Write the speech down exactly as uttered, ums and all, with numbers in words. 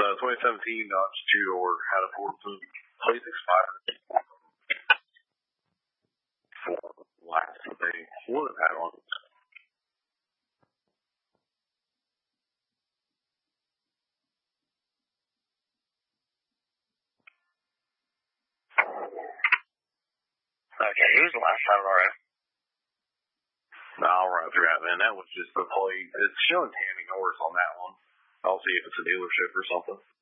uh, twenty seventeen Dodge two-door had a Ford Focus. Please expired. For last they would have had one. Okay, who was the last time around? I'll run through that, man. That was just the plate. It's showing Tammy Norris on that one. I'll see if it's a dealership or something.